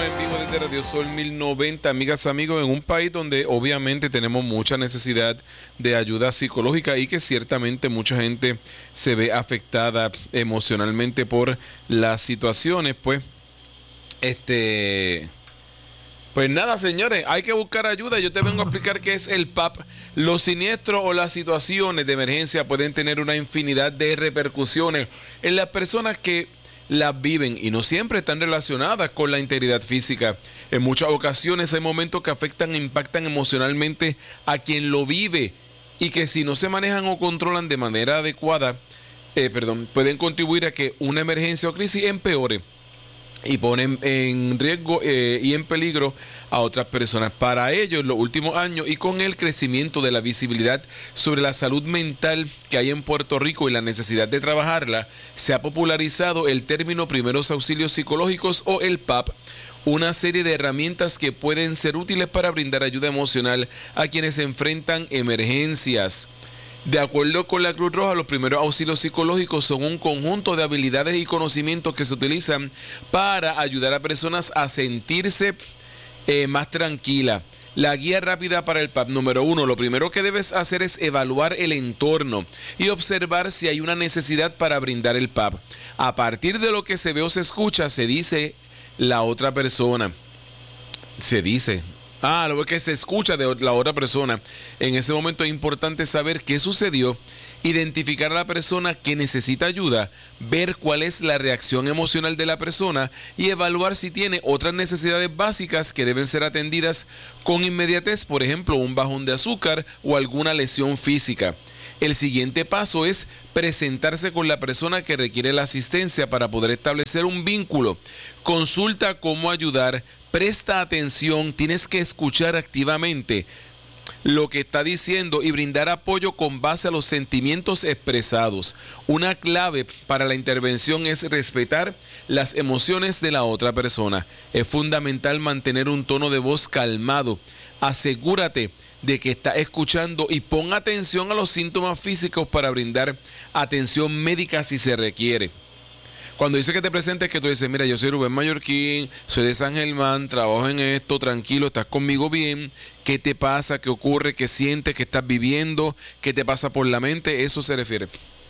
en vivo desde Radio Sol 1090, amigas, amigos, en un país donde obviamente tenemos mucha necesidad de ayuda psicológica y que ciertamente mucha gente se ve afectada emocionalmente por las situaciones, pues nada, señores, hay que buscar ayuda. Yo te vengo a explicar qué es el PAP. Los siniestros o las situaciones de emergencia pueden tener una infinidad de repercusiones en las personas que las viven y no siempre están relacionadas con la integridad física. En muchas ocasiones hay momentos que afectan e impactan emocionalmente a quien lo vive y que si no se manejan o controlan de manera adecuada, pueden contribuir a que una emergencia o crisis empeore y ponen en riesgo y en peligro a otras personas. Para ello, en los últimos años y con el crecimiento de la visibilidad sobre la salud mental que hay en Puerto Rico y la necesidad de trabajarla, se ha popularizado el término primeros auxilios psicológicos o el PAP, una serie de herramientas que pueden ser útiles para brindar ayuda emocional a quienes enfrentan emergencias. De acuerdo con la Cruz Roja, los primeros auxilios psicológicos son un conjunto de habilidades y conocimientos que se utilizan para ayudar a personas a sentirse más tranquila. La guía rápida para el PAP. Número 1, lo primero que debes hacer es evaluar el entorno y observar si hay una necesidad para brindar el PAP. A partir de lo que se ve o se escucha, se dice la otra persona. Lo que se escucha de la otra persona. En ese momento es importante saber qué sucedió, identificar a la persona que necesita ayuda, ver cuál es la reacción emocional de la persona y evaluar si tiene otras necesidades básicas que deben ser atendidas con inmediatez, por ejemplo, un bajón de azúcar o alguna lesión física. El siguiente paso es presentarse con la persona que requiere la asistencia para poder establecer un vínculo. Consulta cómo ayudar, presta atención, tienes que escuchar activamente lo que está diciendo y brindar apoyo con base a los sentimientos expresados. Una clave para la intervención es respetar las emociones de la otra persona. Es fundamental mantener un tono de voz calmado. Asegúrate de que está escuchando y pon atención a los síntomas físicos para brindar atención médica si se requiere. Cuando dice que te presentes, que tú dices, mira, yo soy Rubén Mallorquín, soy de San Germán, trabajo en esto, tranquilo, estás conmigo bien, ¿qué te pasa? ¿Qué ocurre? ¿Qué sientes? ¿Qué estás viviendo? ¿Qué te pasa por la mente? Eso se refiere.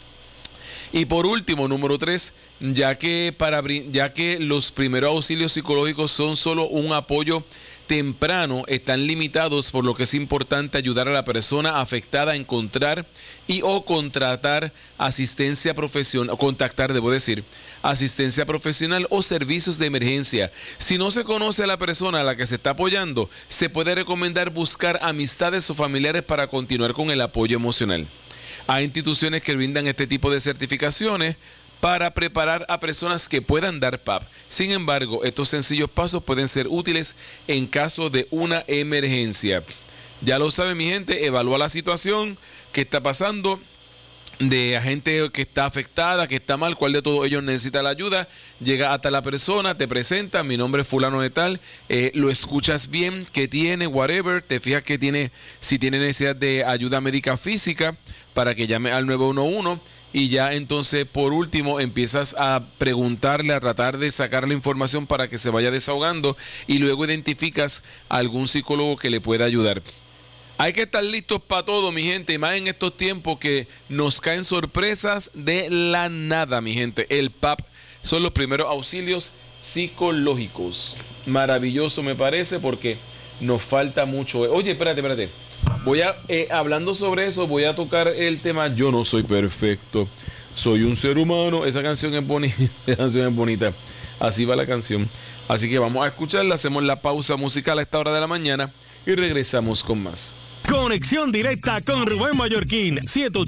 Y por último, número 3, ya que los primeros auxilios psicológicos son solo un apoyo temprano, están limitados, por lo que es importante ayudar a la persona afectada a encontrar o contratar asistencia profesional, asistencia profesional o servicios de emergencia. Si no se conoce a la persona a la que se está apoyando, se puede recomendar buscar amistades o familiares para continuar con el apoyo emocional. Hay instituciones que brindan este tipo de certificaciones para preparar a personas que puedan dar PAP. Sin embargo, estos sencillos pasos pueden ser útiles en caso de una emergencia. Ya lo sabe mi gente, evalúa la situación que está pasando, de gente que está afectada, que está mal, cuál de todos ellos necesita la ayuda. Llega hasta la persona, te presenta, mi nombre es fulano de tal, lo escuchas bien, qué tiene, whatever, te fijas que tiene, si tiene necesidad de ayuda médica física, para que llame al 911. Y ya entonces, por último, empiezas a preguntarle, a tratar de sacar la información para que se vaya desahogando y luego identificas a algún psicólogo que le pueda ayudar. Hay que estar listos para todo, mi gente, y más en estos tiempos que nos caen sorpresas de la nada, mi gente. El PAP son los primeros auxilios psicológicos. Maravilloso me parece, porque nos falta mucho. Oye, espérate. Hablando sobre eso, voy a tocar el tema Yo no soy perfecto, soy un ser humano. Esa canción es bonita. Así va la canción. Así que vamos a escucharla, hacemos la pausa musical a esta hora de la mañana y regresamos con más. Conexión directa con Rubén Mallorquín,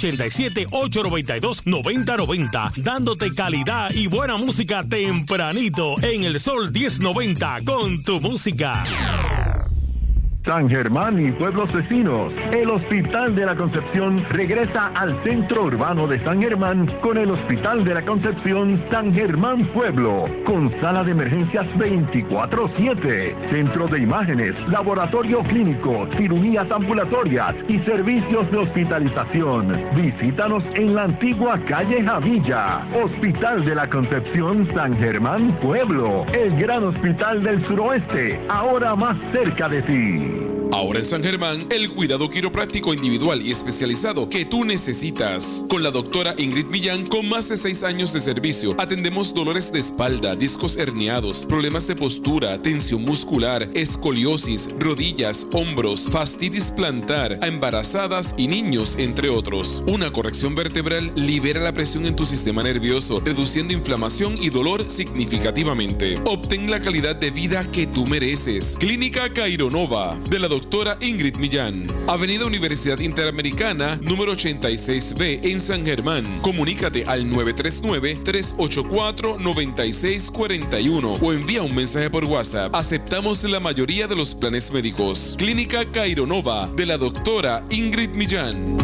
787-892-9090, dándote calidad y buena música tempranito en el Sol 1090 con tu música. San Germán y pueblos vecinos, el Hospital de la Concepción regresa al centro urbano de San Germán con el Hospital de la Concepción San Germán Pueblo, con sala de emergencias 24/7, centro de imágenes, laboratorio clínico, cirugías ambulatorias y servicios de hospitalización. Visítanos en la antigua calle Javilla. Hospital de la Concepción San Germán Pueblo, el gran hospital del suroeste, ahora más cerca de ti. Ahora en San Germán, el cuidado quiropráctico individual y especializado que tú necesitas. Con la doctora Ingrid Millán, con más de 6 años de servicio, atendemos dolores de espalda, discos herniados, problemas de postura, tensión muscular, escoliosis, rodillas, hombros, fastitis plantar, a embarazadas y niños, entre otros. Una corrección vertebral libera la presión en tu sistema nervioso, reduciendo inflamación y dolor significativamente. Obtén la calidad de vida que tú mereces. Clínica Caironova, de la doctora Ingrid Millán. Avenida Universidad Interamericana, número 86B, en San Germán. Comunícate al 939-384-9641 o envía un mensaje por WhatsApp. Aceptamos la mayoría de los planes médicos. Clínica Caironova, de la doctora Ingrid Millán.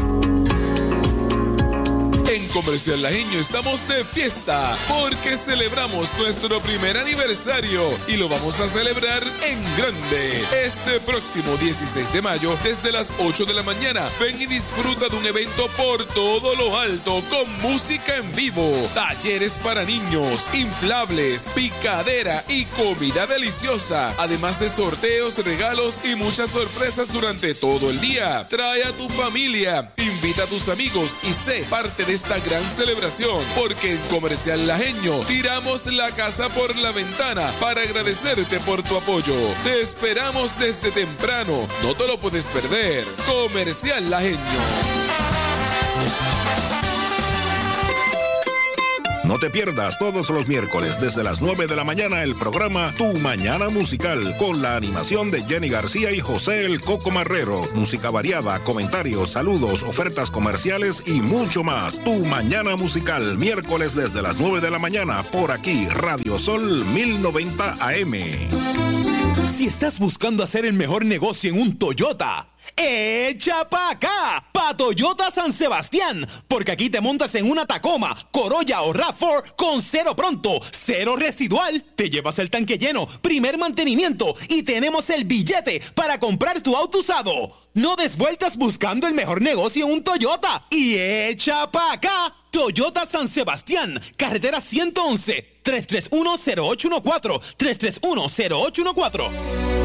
En Comercial Lajeño estamos de fiesta porque celebramos nuestro primer aniversario y lo vamos a celebrar en grande. Este próximo 16 de mayo, desde las 8 de la mañana, ven y disfruta de un evento por todo lo alto con música en vivo, talleres para niños, inflables, picadera y comida deliciosa, además de sorteos, regalos y muchas sorpresas durante todo el día. Trae a tu familia, invita a tus amigos y sé parte de esta gran celebración, porque en Comercial Lajeño tiramos la casa por la ventana para agradecerte por tu apoyo. Te esperamos desde temprano, no te lo puedes perder. Comercial Lajeño. No te pierdas todos los miércoles desde las 9 de la mañana el programa Tu Mañana Musical con la animación de Jenny García y José el Coco Marrero. Música variada, comentarios, saludos, ofertas comerciales y mucho más. Tu Mañana Musical, miércoles desde las 9 de la mañana por aquí, Radio Sol 1090 AM. Si estás buscando hacer el mejor negocio en un Toyota, ¡echa pa' acá! Pa' Toyota San Sebastián, porque aquí te montas en una Tacoma, Corolla o RAV4 con cero pronto, cero residual, te llevas el tanque lleno, primer mantenimiento y tenemos el billete para comprar tu auto usado. No des vueltas buscando el mejor negocio en un Toyota y echa pa' acá. Toyota San Sebastián, carretera 111, 331-0814, 331-0814.